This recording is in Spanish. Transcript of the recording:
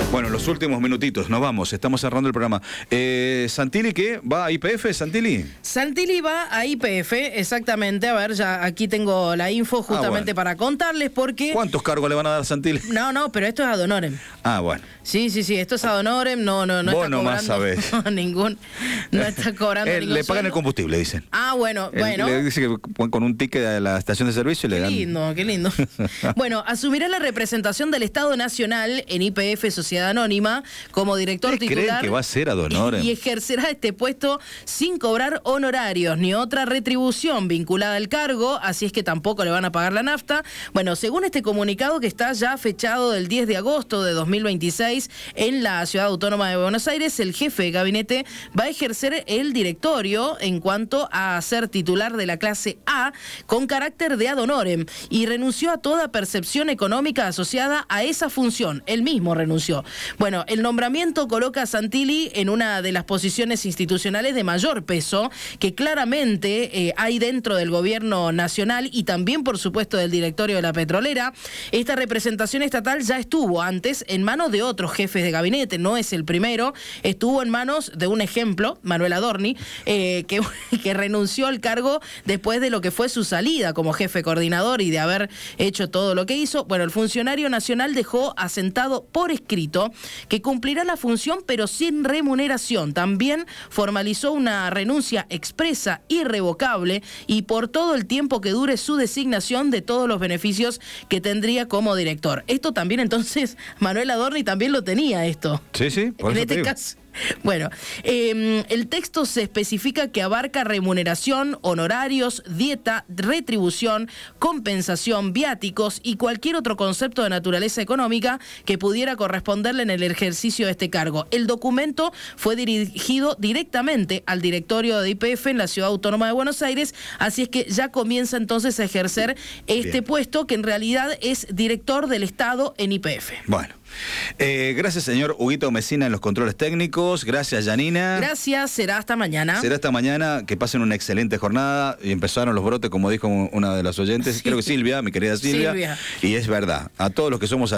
Bueno, los últimos minutitos, nos vamos, estamos cerrando el programa. ¿Santilli qué? ¿Va a YPF, Santilli? Santilli va a YPF, exactamente. A ver, ya aquí tengo la info justamente para contarles porque... ¿Cuántos cargos le van a dar a Santilli? No, pero esto es ad honorem. Ah, bueno. Sí, esto es ad honorem, no Vos está cobrando nomás sabés. no está cobrando ningún le pagan sueldo. el combustible, dicen. Ah, bueno. Le dice que con un ticket de la estación de servicio le dan... Qué lindo. Bueno, asumirá la representación del Estado Nacional en YPF Sociedad Anónima como director titular. ¿Creen que va a ser ad honorem? Y ejercerá este puesto sin cobrar honorarios ni otra retribución vinculada al cargo, así es que tampoco le van a pagar la nafta. Bueno, según este comunicado que está ya fechado del 10 de agosto de 2026 en la Ciudad Autónoma de Buenos Aires, el jefe de gabinete va a ejercer el directorio en cuanto a ser titular de la clase A con carácter de ad honorem y renunció a toda percepción económica asociada a esa función. Él mismo renunció. Bueno, el nombramiento coloca a Santilli en una de las posiciones institucionales de mayor peso que claramente hay dentro del gobierno nacional y también, por supuesto, del directorio de la petrolera. Esta representación estatal ya estuvo antes en manos de otros jefes de gabinete, no es el primero, estuvo en manos de un ejemplo, Manuel Adorni, que renunció al cargo después de lo que fue su salida como jefe coordinador y de haber hecho todo lo que hizo. Bueno, el funcionario nacional dejó asentado por escrito que cumplirá la función pero sin remuneración. También formalizó una renuncia expresa, irrevocable y por todo el tiempo que dure su designación de todos los beneficios que tendría como director. Esto también entonces, Manuel Adorni también lo tenía esto. Sí, por en eso este caso. Bueno, el texto se especifica que abarca remuneración, honorarios, dieta, retribución, compensación, viáticos y cualquier otro concepto de naturaleza económica que pudiera corresponderle en el ejercicio de este cargo. El documento fue dirigido directamente al directorio de YPF en la Ciudad Autónoma de Buenos Aires, así es que ya comienza entonces a ejercer este puesto que en realidad es director del Estado en YPF. Bueno. Gracias, señor Huguito Mesina en los controles técnicos. Gracias, Yanina. Gracias, será hasta mañana. Será hasta mañana, que pasen una excelente jornada. Y empezaron los brotes, como dijo una de las oyentes, creo que Silvia, mi querida Silvia. Y es verdad, a todos los que somos